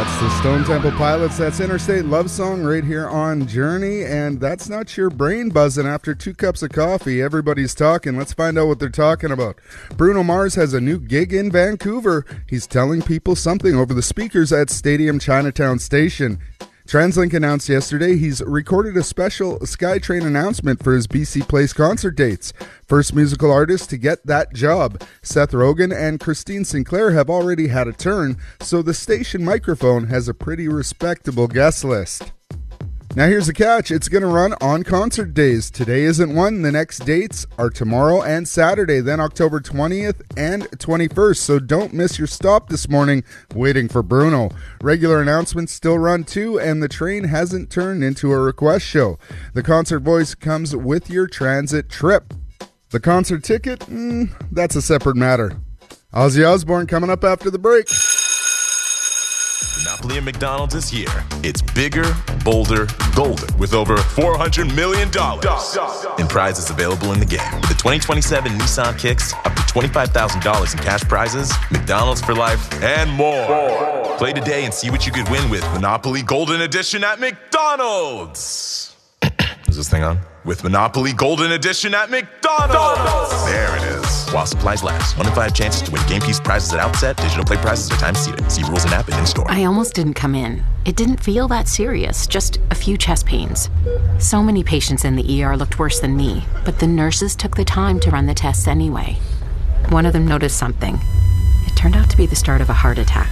That's the Stone Temple Pilots. That's Interstate Love Song right here on Journey. And that's not your brain buzzing after 2 cups of coffee. Everybody's talking. Let's find out what they're talking about. Bruno Mars has a new gig in Vancouver. He's telling people something over the speakers at Stadium Chinatown Station. TransLink announced yesterday he's recorded a special SkyTrain announcement for his BC Place concert dates. First musical artist to get that job. Seth Rogen and Christine Sinclair have already had a turn, so the station microphone has a pretty respectable guest list. Now here's the catch. It's going to run on concert days. Today isn't one. The next dates are tomorrow and Saturday, then October 20th and 21st. So don't miss your stop this morning waiting for Bruno. Regular announcements still run too, and the train hasn't turned into a request show. The concert voice comes with your transit trip. The concert ticket? That's a separate matter. Ozzy Osbourne coming up after the break. Monopoly at McDonald's is here. It's bigger, bolder, golden, with over $400 million in prizes available in the game. With the 2027 Nissan Kicks, up to $25,000 in cash prizes, McDonald's for life, and more. Play today and see what you could win with Monopoly Golden Edition at McDonald's. Is this thing on? With Monopoly Golden Edition at McDonald's. There it is. While supplies last. 1 in 5 chances to win game piece prizes at outset. Digital play prizes are time seated. See rules and app and in-store. I almost didn't come in. It didn't feel that serious. Just a few chest pains. So many patients in the ER looked worse than me, but the nurses took the time to run the tests anyway. One of them noticed something. It turned out to be the start of a heart attack.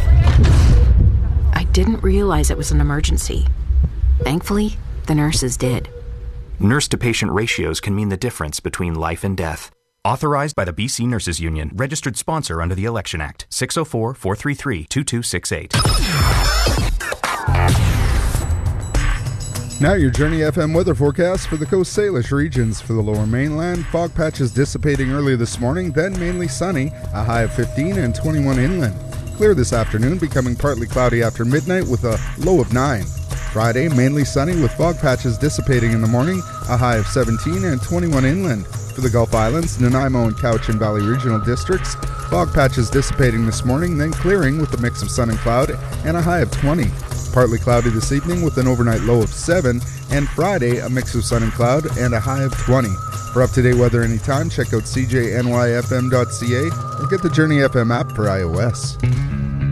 I didn't realize it was an emergency. Thankfully, the nurses did. Nurse-to-patient ratios can mean the difference between life and death. Authorized by the BC Nurses Union. Registered sponsor under the Election Act. 604-433-2268. Now your Journey FM weather forecast for the Coast Salish regions. For the lower mainland, fog patches dissipating early this morning, then mainly sunny, a high of 15 and 21 inland. Clear this afternoon, becoming partly cloudy after midnight with a low of 9. Friday, mainly sunny with fog patches dissipating in the morning, a high of 17 and 21 inland. For the Gulf Islands, Nanaimo and Cowichan Valley regional districts, fog patches dissipating this morning, then clearing with a mix of sun and cloud and a high of 20. Partly cloudy this evening with an overnight low of 7, and Friday, a mix of sun and cloud and a high of 20. For up-to-date weather anytime, check out cjnyfm.ca or get the Journey FM app for iOS.